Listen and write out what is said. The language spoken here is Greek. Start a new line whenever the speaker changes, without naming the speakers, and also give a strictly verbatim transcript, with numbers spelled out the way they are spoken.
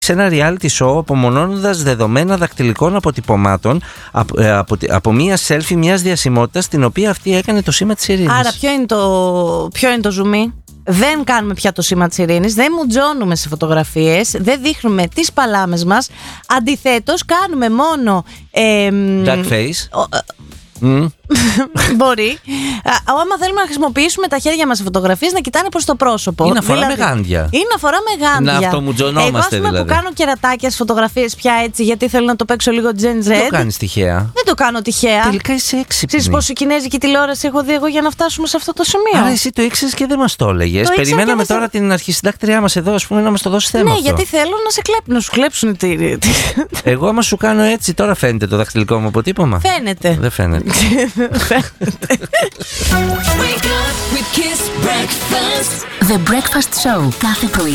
σε ένα reality show απομονώνοντας δεδομένα δακτυλικών αποτυπωμάτων από, ε, από, από μία selfie μιας διασημότητας, την οποία αυτή έκανε το σήμα της ειρήνης.
Άρα ποιο είναι το, ποιο είναι το ζουμί? Δεν κάνουμε πια το σήμα της ειρήνης, δεν μουτζώνουμε σε φωτογραφίες, δεν δείχνουμε τις παλάμες μας. Αντιθέτως κάνουμε μόνο ε,
Duck face.
Ο,
Mm.
Μπορεί. Άμα θέλουμε να χρησιμοποιήσουμε τα χέρια μας σε φωτογραφίες, να κοιτάνε προς το πρόσωπο.
Ή να φοράμε
δηλαδή,
γάντια.
Ή να φοράμε γάντια.
Να αυτομουτζωνόμαστε.
Εγώ, ας πούμε,
δηλαδή.
που κάνω κερατάκια στις φωτογραφίες πια έτσι, γιατί θέλω να το παίξω λίγο Gen Z.
Δεν το κάνεις τυχαία.
Δεν το κάνω τυχαία.
Τελικά είσαι έξυπνη.
Ξέρεις πόση κινέζικη τηλεόραση έχω δει εγώ για να φτάσουμε σε αυτό το σημείο?
Άρα εσύ το ήξερες και δεν μας το έλεγες. Περιμέναμε τώρα το... την αρχισυντάκτριά μας εδώ, ας πούμε, να μας το δώσει θέμα.
Ναι,
αυτό.
γιατί θέλω να σε κλέπουν, να σου κλέψουν τη.
Εγώ, άμα σου κάνω έτσι, τώρα φαίνεται το δακτυλικό μου αποτύπωμα?
Φαίνεται.
Δεν φαίνεται.
Wake up with Kiss Breakfast. The Breakfast Show κάθε πρωί